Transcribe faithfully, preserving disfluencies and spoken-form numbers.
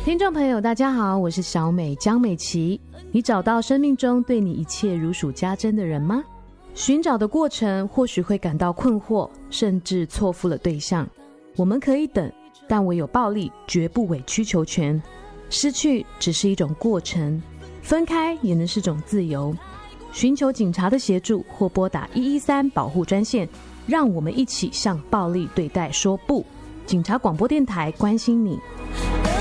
听众朋友大家好，我是小美江美琪。你找到生命中对你一切如数家珍的人吗？寻找的过程或许会感到困惑，甚至错付了对象。我们可以等，但唯有暴力绝不委曲求全。失去只是一种过程，分开也能是种自由。寻求警察的协助或拨打一一三保护专线，让我们一起向暴力对待说不。警察广播电台关心你。